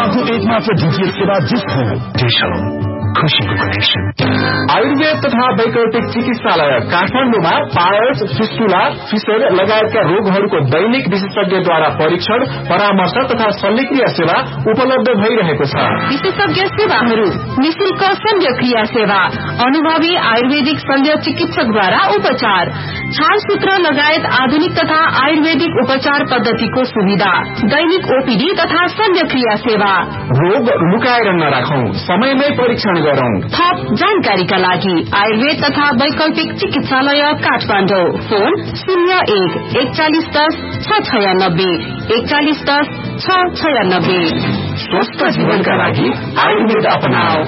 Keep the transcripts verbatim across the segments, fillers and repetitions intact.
नेपालको एकमात्र डीटीएच सेवा जस्ट हो डिजिटल खुशीको कनेक्सन। आयुर्वेद तथा वैकल्पिक चिकित्सालय काठमाडौँमा पायल्स, फिस्टुला, फिसर लगायतका रोगहरूको दैनिक विशेषज्ञद्वारा परीक्षण, परामर्श तथा शल्यक्रिया सेवा उपलब्ध भइरहेको छ। विशेषज्ञ सेवाहरू निशुल्क शल्यक्रिया सेवा, अनुभवी आयुर्वेदिक शल्य चिकित्सकद्वारा उपचार, छालसूत्र लगायत आधुनिक तथा आयुर्वेदिक उपचार पद्धतिको सुविधा, दैनिक ओपीडी तथा शल्यक्रिया सेवा। रोग लुकाएर नराखौं, समयमै परीक्षण गरौं। थप जानकारीका लागि आयुर्वेद तथा वैकल्पिक चिकित्सालय काठमाडौँ, फोन शून्य एक एकचालिस दस छ छयानब्बे एकचालिस दस छ छयानब्बे। स्वस्थ जीवनका लागि आयुर्वेद अपनाओ।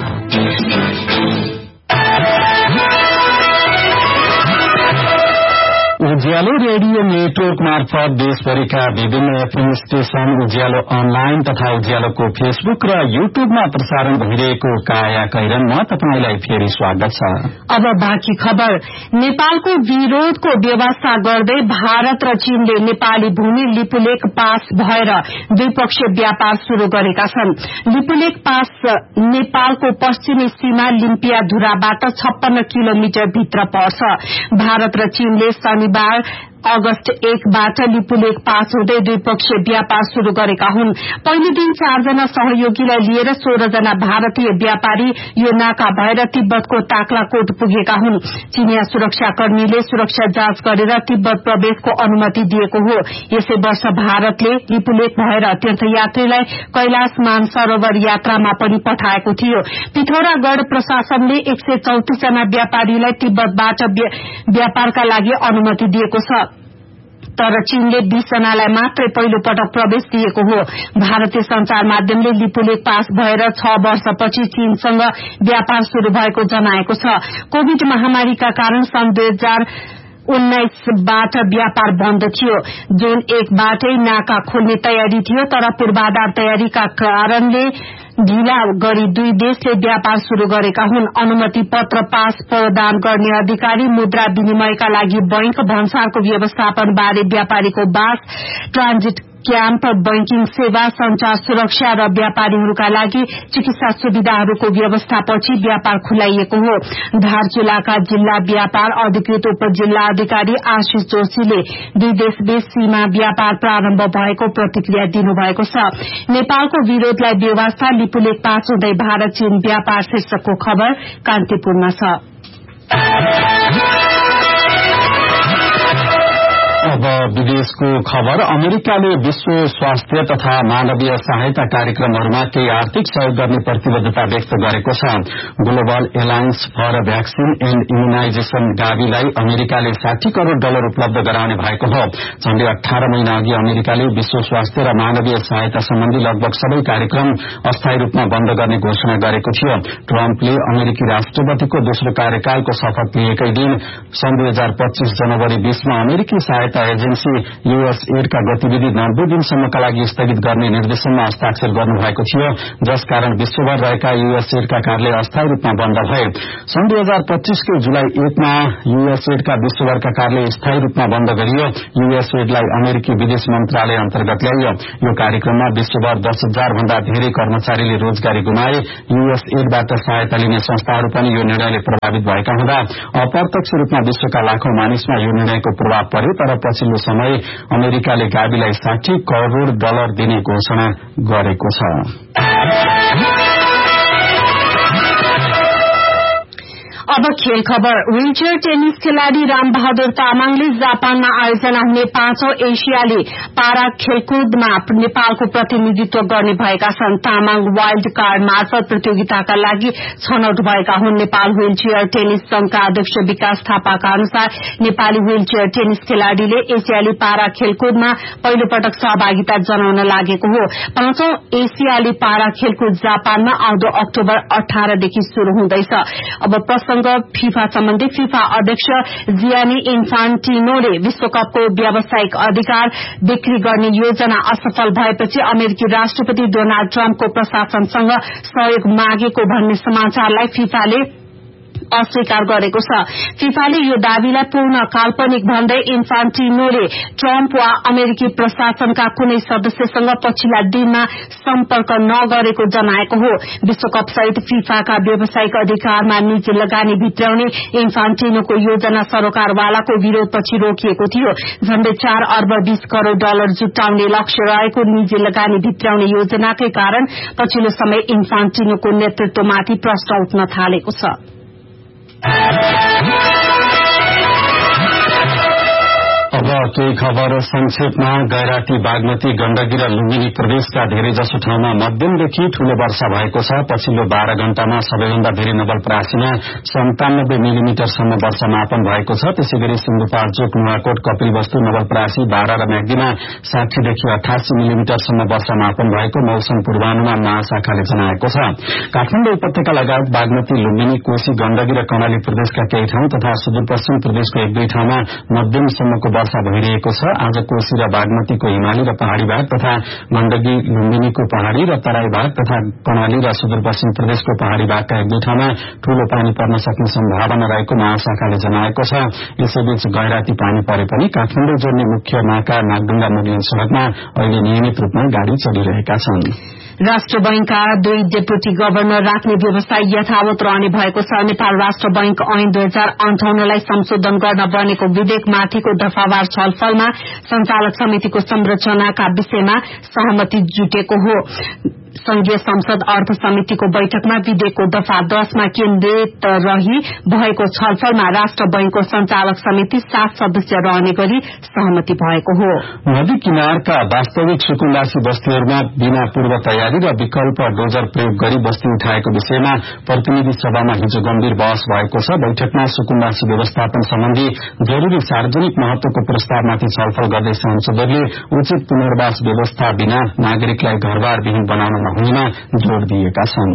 उज्यालो रेडियो नेटवर्क मार्फत देशभरिका विभिन्न एफएम स्टेशन, उज्यालो अनलाइन तथा उज्यालोको फेसबुक र युट्युबमा प्रसारण भइरहेको काया कैरनमा तपाईलाई फेरि स्वागत छ। अब बाँकी खबर। नेपालको विरोधको व्यवस्था गर्दै भारत र चीनले नेपाली भूमि लिपुलेक पास भएर द्विपक्षीय व्यापार शुरू गरेका छन्। लिपुलेक पास नेपालको पश्चिमी सीमा लिम्पियाधुराबाट छप्पन्न किलोमिटर भित्र पर्छ। भारत र चीनले शनिबार अगस्त एकबाट लिपुलेक पास हुँदै द्विपक्षीय व्यापार शुरू गरेका हुन्। पहिलो दिन चारजना सहयोगीलाई लिएर सोह्र जना भारतीय व्यापारी यो नाका भएर तिब्बतको ताक्लाकोट पुगेका हुन्। चीनिया सुरक्षाकर्मीले सुरक्षा जाँच गरेर तिब्बत प्रवेशको अनुमति दिएको हो। यसै वर्ष भारतले लिपुलेक भएर तीर्थयात्रीलाई कैलाश मानसरोवर यात्रामा पनि पठाएको थियो। पिथौरागढ़ प्रशासनले एक सय चौतिस जना व्यापारीलाई तिब्बतबाट व्यापारका लागि अनुमति दिएको छ, तर चीनले बीस जनालाई मात्रै पहिलो पटक प्रवेश दिएको हो। भारतीय संचार माध्यमले लिपुलेक पास भएर छ वर्षपछि चीनसँग व्यापार शुरू भएको जनाएको छ। कोविड महामारीका कारण सन् दुई हजार उन्नाइसबाट व्यापार बन्द थियो। जुन एकबाटै नाका खोल्ने तयारी थियो, तर पूर्वाधार तयारीका कारणले ढिला गरी दुई देशले व्यापार शुरू गरेका हुन्। अनुमति पत्र पास प्रदान गर्ने अधिकारी, मुद्रा विनिमयका लागि बैंक, भन्सारको व्यवस्थापन बारे व्यापारीको बास, ट्रान्जिट क्याम्प, बैंकिङ सेवा, संचार सुरक्षा र व्यापारीहरूका लागि चिकित्सा सुविधाहरूको व्यवस्थापछि व्यापार खुलाइएको हो। धारचुलाका जिल्ला व्यापार अधिकृत उप जिल्ला अधिकारी आशिष जोशीले दुई देशबीच सीमा व्यापार प्रारम्भ भएको प्रतिक्रिया दिनुभएको छ। नेपालको विरोधलाई बेवास्ता लिपुलेक पास हुँदै भारत चीन व्यापार शीर्षकको खबर कान्तिपुरमा छ। अब विदेशको खबर। अमेरिकाले विश्व स्वास्थ्य तथा मानवीय सहायता कार्यक्रमहरूमा केही आर्थिक सहयोग गर्ने प्रतिबद्धता व्यक्त गरेको छ। Global alliance for vaccine and immunisation गावीलाई अमेरिकाले साठी करोड़ डलर उपलब्ध गराउने भएको हो। झण्डै अठार महिना अघि अमेरिकाले विश्व स्वास्थ्य र मानवीय सहायता सम्बन्धी लगभग सबै कार्यक्रम अस्थायी रूपमा बन्द गर्ने घोषणा गरेको थियो। ट्रम्पले अमेरिकी राष्ट्रपतिको दोस्रो कार्यकालको शपथ लिएकै दिन सन् दुई हजार पच्चीस जनवरी बीसमा अमेरिकी सहायता एजेन्सी यूएसएड का गतिविधि नब्बे दिनसम्मका लागि स्थगित गर्ने निर्देशनमा हस्ताक्षर गर्नुभएको थियो, जसकारण विश्वभर रहेका यूएसएड का कार्यालय अस्थायी रूपमा बन्द भए। सन् दुई हजार पच्चीसको जुलाई एकमा यूएसएड का विश्वभरका कार्यालय स्थायी रूपमा बन्द गरियो। यूएसएडलाई अमेरिकी विदेश मन्त्रालय अन्तर्गत ल्याइयो। यो कार्यक्रममा विश्वभर दस हजार भन्दा धेरै कर्मचारीले रोजगारी गुमाए। यूएसएडबाट सहायता लिने संस्थाहरू पनि यो निर्णयले प्रभावित भएका हुँदा अप्रत्यक्ष रूपमा विश्वका लाखौं मानिसमा यो निर्णयको प्रभाव पर्यो। तर पछिल्लो समय अमेरिकाले गावीलाई साठी करोड़ डलर दिने घोषणा गरेको छ। अब खेल खबर। व्हीलचेयर टेनिस खेलाड़ी रामबहादुर तामाङले जापानमा आयोजना हुने पाँचौं एशियाली पारा खेलकुदमा नेपालको प्रतिनिधित्व गर्ने भएका छन्। तामाङ वाइल्ड कार्ड मार्फत प्रतियोगिताका लागि छनौट भएका हुन्। नेपाल व्हीलचेयर टेनिस संघका अध्यक्ष विकास थापाका अनुसार नेपाली व्हीलचेयर टेनिस खेलाड़ीले एशियाली पारा खेलकुदमा पहिलो पटक सहभागिता जनाउन लागेको हो। पाँचौं एशियाली पारा खेलकुद जापानमा आउँदो अक्टोबर अठारदेखि शुरू हुँदैछ। अब प्रसंग फिफा सम्बन्धी फिफा अध्यक्ष जियानी इन्फान्टिनोले विश्वकपको व्यावसायिक अधिकार बिक्री गर्ने योजना असफल भएपछि अमेरिकी राष्ट्रपति डोनाल्ड ट्रम्पको प्रशासनसँग सहयोग मागेको भन्ने समाचारलाई फिफाले अस्वीकार गरेको छ। फिफाले यो दावीलाई पूर्ण काल्पनिक भन्दै इन्फान्टिनोले ट्रम्प वा अमेरिकी प्रशासनका कुनै सदस्यसँग पछिल्ला दिनमा सम्पर्क नगरेको जनाएको हो। विश्वकप सहित फिफाका व्यावसायिक अधिकारमा निजी लगानी भित्राउने इन्फान्टिनोको योजना सरोकारवालाको विरोधपछि रोकिएको थियो। झण्डै चार अर्ब बीस करोड़ डलर जुटाउने लक्ष्य रहेको निजी लगानी भित्राउने योजनाकै कारण पछिल्लो समय इन्फान्टिनोको नेतृत्वमाथि प्रश्न उठ्न थालेको छ। अब केही खबर संक्षेपमा। गैराती, बागमती, गण्डकी र लुम्बिनी प्रदेशका धेरैजसो ठाउँमा मध्यमदेखि ठूलो वर्षा भएको छ। पछिल्लो बाह्र घण्टामा सबैभन्दा धेरै नवलपरासीमा सन्तानब्बे मिलिमिटरसम्म वर्षा मापन भएको छ। त्यसै गरी सिन्धुपाल्चोक, नुवाकोट, कपिलवस्तु, नवलपरासी, बाह्र र म्याग्दीमा साठीदेखि अठासी मिलिमिटरसम्म वर्षा मापन भएको मौसम पूर्वानुमान महाशाखाले जनाएको छ। काठमाडौँ उपत्यका लगायत बागमती, लुम्बिनी, कोशी, गण्डकी र कर्णाली प्रदेशका केही ठाउँ तथा सुदूरपश्चिम प्रदेशको एक दुई ठाउँमा मध्यमसम्मको वर्षा भइरहेको छ। आज कोशी र बागमतीको हिमाली र पहाड़ी भाग तथा गण्डकी, लुम्बिनीको पहाड़ी र तराई भाग तथा कर्णाली र सुदूरपश्चिम प्रदेशको पहाड़ी भागका एक दुई ठाउँमा ठूलो पानी पर्न सक्ने सम्भावना रहेको महाशाखाले जनाएको छ। यसैबीच गैराती पानी परे पनि काठमाडौँ जोड्ने मुख्य नाका नागढुङ्गा मुगलिन सड़कमा अहिले नियमित रूपमा गाड़ी चलिरहेका छन्। राष्ट्र बैंकका दुई डेपुटी गभर्नर राख्ने व्यवस्था यथावत रहने भएको छ। नेपाल राष्ट्र बैंक ऐन दुई हजार अन्ठाउन्नलाई संशोधन गर्न बनेको विधेयकमाथिको दफावार छलफलमा संचालक समितिको संरचनाका विषयमा सहमति जुटेको हो। संघीय संसद अर्थ समितिको बैठकमा विधेयकको दफा दशमा केन्द्रित रही भएको छलफलमा राष्ट्र बैंकको संचालक समिति सात सदस्य रहने गरी सहमति भएको हो। नदी किनारका वास्तविक सुकुम्बासी बस्तीहरूमा बिना पूर्व तयारी र विकल्प डोजर प्रयोग गरी बस्ती उठाएको विषयमा प्रतिनिधि सभामा हिजो गम्भीर बहस भएको छ। बैठकमा सुकुम्बासी व्यवस्थापन सम्बन्धी जरूरी सार्वजनिक महत्वको प्रस्तावमाथि छलफल गर्दै सांसदहरूले उचित पुनर्वास व्यवस्था बिना नागरिकलाई घरबार विहीन बनाउन नहुनेमा जोड़ दिएका छन्।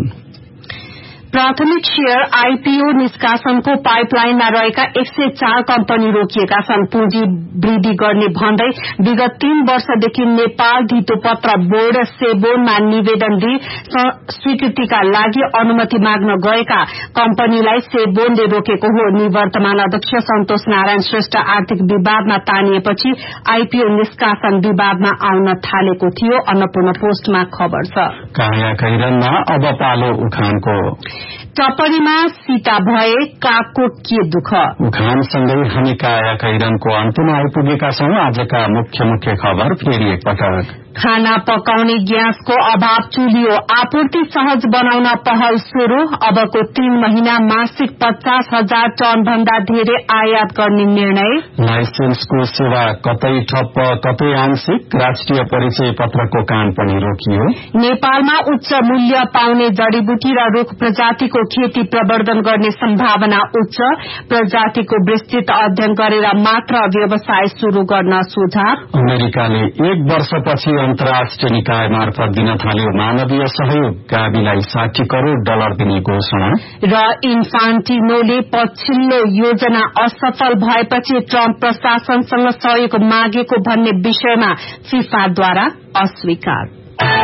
प्राथमिक शेयर आईपीओ निष्कासनको पाइपलाइनमा रहेका एक सय चार कम्पनी रोकिएका छन्। पुँजी वृद्धि गर्ने भन्दै विगत तीन वर्षदेखि नेपाल धितोपत्र बोर्ड सेबोनमा निवेदन दिई स्वीकृतिका लागि अनुमति माग्न गएका कम्पनीलाई सेबोनले रोकेको हो। निवर्तमान अध्यक्ष सन्तोष नारायण श्रेष्ठ आर्थिक विवादमा तानिएपछि आईपीओ निष्कासन विवादमा आउन थालेको थियो। अन्नपूर्ण पोस्टमा खबर छ। काया कैरनमा अब पालो उखानको। टपरीमा सीता भए कागको के दुःख। उखानसँगै हामी काया कैरनको अन्त्यमा आइपुगेका छौं। आजका मुख्य मुख्य खबर फेरि एकपटक। खाना पकाउने ग्यासको अभाव चुलियो, आपूर्ति सहज बनाउन पहल शुरू। अबको तीन महिना मासिक पचास हजार टन भन्दा धेरै आयात गर्ने निर्णय। लाइसेन्सको सेवा कतै ठप्प कतै आंशिक, राष्ट्रिय परिचय पत्रको काम पनि रोकियो। नेपालमा उच्च मूल्य पाउने जड़ीबुटी र रूख प्रजातिको खेती प्रवर्धन गर्ने सम्भावना उच्च। प्रजातिको विस्तृत अध्ययन गरेर मात्र व्यवसाय शुरू गर्न सुझाव। अमेरिकाले एक वर्षपछि अन्तर्राष्ट्रिय निकाय मार्फत दिन थाल्यो मानवीय सहयोग, गाविलाई साठी करोड़ डलर दिने घोषणा। र इन्फान्टिनोले पछिल्लो योजना असफल भएपछि ट्रम्प प्रशासनसँग सहयोग मागेको भन्ने विषयमा फिफाद्वारा अस्वीकार।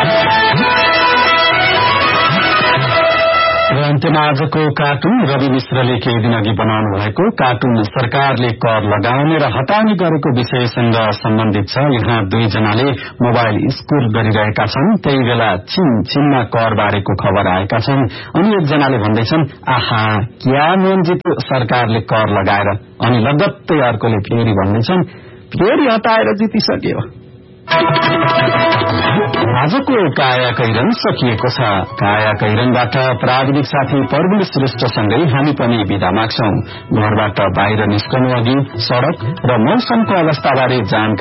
र अन्त्यमा आजको कार्टुन। रवि मिश्रले केही दिन अघि बनाउनु भएको कार्टुन सरकारले कर लगाउने र हटाउने गरेको विषयसँग सम्बन्धित छ। यहाँ दुईजनाले मोबाइल स्कोर गरिरहेका छन्। त्यही बेला छिन छिनमा कर बारेको खबर आएका छन्। अनि एकजनाले भन्दैछन्, आहा क्या नियम जित्यो सरकारले कर लगाएर। अनि लगत्तै अर्कोले फेरि भन्दैछन्, फेरि हटाएर जितिसक्यो। आजको काया कैरन सकिएको छ। काया कैरनबाट प्राविधिक साथी प्रवीण श्रेष्ठसँगै हामी पनि बिदा माग्छौं। घरबाट बाहिर निस्कनु अघि सड़क र मौसमको अवस्थाबारे जानकारी